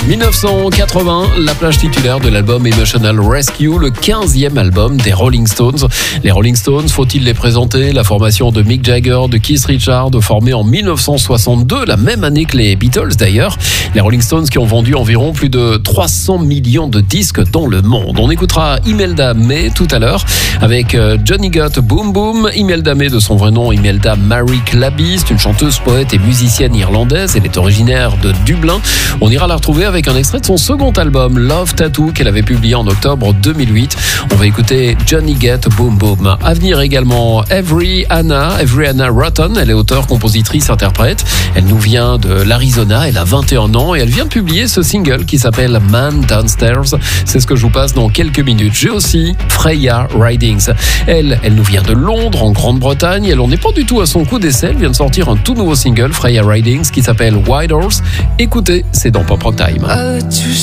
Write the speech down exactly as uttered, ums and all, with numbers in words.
dix-neuf cent quatre-vingts, la plage titulaire de l'album Emotional Rescue, le quinzième album des Rolling Stones. Les Rolling Stones, faut-il les présenter? La formation de Mick Jagger, de Keith Richards, formée en dix-neuf cent soixante-deux, la même année que les Beatles d'ailleurs. Les Rolling Stones qui ont vendu environ plus de trois cents millions de disques dans le monde. On écoutera Imelda May tout à l'heure avec Johnny Got Boom Boom. Imelda May, de son vrai nom Imelda Mary Clabby, c'est une chanteuse, poète et musicienne irlandaise. Elle est originaire de Dublin. On ira la retrouver avec un extrait de son second album Love Tattoo qu'elle avait publié en octobre deux mille huit. On va écouter Johnny Got Boom Boom. À venir également Avery Anna, Avery Anna Rotten. Elle est auteure, compositrice, interprète. Elle nous vient de l'Arizona. Elle a vingt et un ans et elle vient de publier ce single qui s'appelle Man Downstairs. C'est ce que je vous passe dans quelques minutes. J'ai aussi Freya Ridings. Elle, elle nous vient de Londres, en Grande-Bretagne. Elle, on n'est pas du tout à son coup d'essai. Elle vient de sortir un tout nouveau single, Freya Ridings, qui s'appelle White Horse. Écoutez, c'est dans Pop Rock Time.